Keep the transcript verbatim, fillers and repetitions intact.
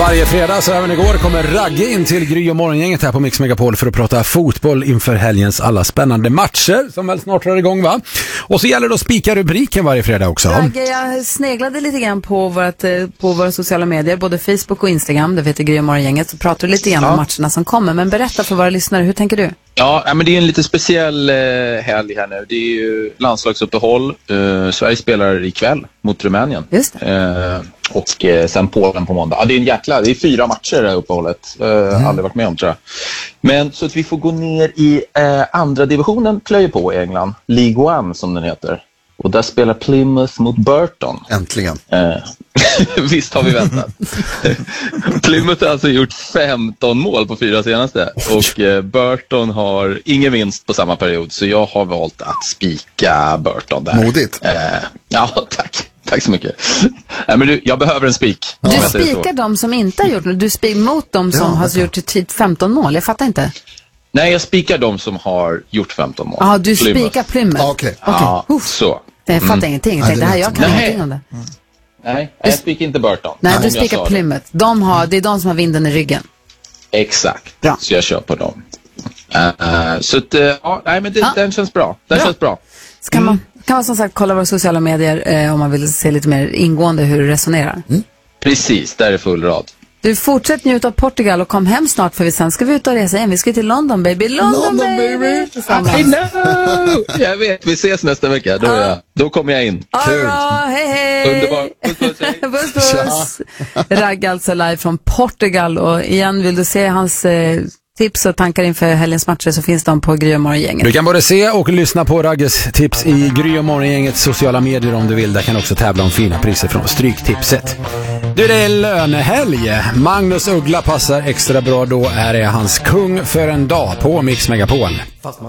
Varje fredag, så även igår, kommer Ragge in till Gry och morgongänget här på Mix Megapol för att prata fotboll inför helgens alla spännande matcher som väl snart drar igång, va? Och så gäller det att spika rubriken varje fredag också. Ragge, jag sneglade lite grann på, vårt, på våra sociala medier, både Facebook och Instagram, det heter Gry och morgongänget, så pratar du lite grann ja. om matcherna som kommer. Men berätta för våra lyssnare, hur tänker du? Ja, men det är en lite speciell eh, helg här nu. Det är ju landslagsuppehåll. Eh, Sverige spelar ikväll mot Rumänien. Just det. Eh, och eh, sen Polen på måndag. Ja, det är en jäkla, det är fyra matcher det här uppehållet. Eh, mm. Aldrig varit med om, tror jag. Men så att vi får gå ner i eh, andra divisionen plöjer på i England. League One som den heter. Och där spelar Plymouth mot Burton. Äntligen. Eh, visst har vi väntat. Plymouth har alltså gjort femton mål på fyra senaste. Och eh, Burton har ingen vinst på samma period. Så jag har valt att spika Burton där. Modigt. Eh, ja, tack. Tack så mycket. Nej, men du, jag behöver en spik. Du spikar de som inte har gjort något. Du spikar mot de som ja, har gjort typ femton mål. Jag fattar inte. Nej, jag spikar de som har gjort femton mål. Ja, du spikar Plymouth. Ah, Okej. Okay. Ja, okay. så. Jag fattar mm. ingenting. Jag tänkte, det här, jag kan Nej. ingenting om det. Mm. Nej, jag spikar inte Burton. Nej, du spikar Plymouth. De har, det är de som har vinden i ryggen. Exakt. Bra. Så jag kör på dem. Uh, så att, uh, ja, nej, men det, ja. den känns bra. Den bra. känns bra. Så kan, mm. man, kan man som sagt kolla våra sociala medier eh, om man vill se lite mer ingående hur du resonerar. Mm. Precis, där är full rad. Du, fortsätt njuta av Portugal och kom hem snart, för vi sen ska vi ut och resa igen. Vi ska till London, baby. London, London baby! baby. I know! Jag vet, vi ses nästa vecka. Då, uh. jag, då kommer jag in. Kul! Hej, hej! Underbar. Puss, puss, hej. Puss, puss. Ragg alltså live från Portugal. Och igen, vill du se hans eh, tips och tankar inför helgens matcher, så finns de på Gry och morgongänget. Du kan både se och lyssna på Ragges tips i Gry och morgongängets sociala medier om du vill. Där kan också tävla om fina priser från Stryktipset. Du, det är lönehelg. Magnus Uggla passar extra bra då. Är det hans kung för en dag på Mix Megapol.